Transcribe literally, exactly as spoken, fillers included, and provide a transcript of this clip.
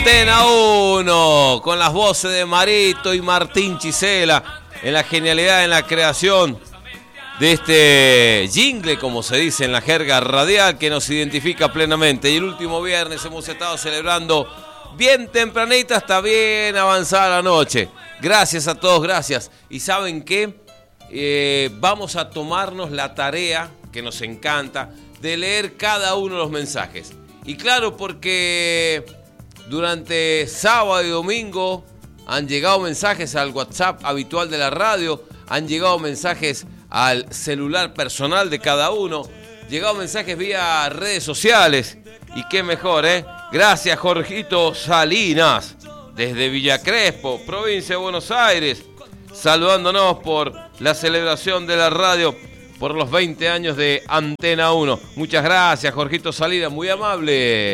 Antena uno, con las voces de Marito y Martín Chisela, en la genialidad, en la creación de este jingle, como se dice en la jerga radial, que nos identifica plenamente. Y el último viernes hemos estado celebrando bien tempranita hasta bien avanzada la noche. Gracias a todos, gracias. Y ¿saben qué? Eh, vamos a tomarnos la tarea, que nos encanta, de leer cada uno de los mensajes. Y claro, porque durante sábado y domingo han llegado mensajes al WhatsApp habitual de la radio, han llegado mensajes al celular personal de cada uno, llegado mensajes vía redes sociales. Y qué mejor, ¿eh? Gracias, Jorgito Salinas, desde Villa Crespo, provincia de Buenos Aires, saludándonos por la celebración de la radio por los veinte años de Antena uno. Muchas gracias, Jorgito Salinas, muy amable.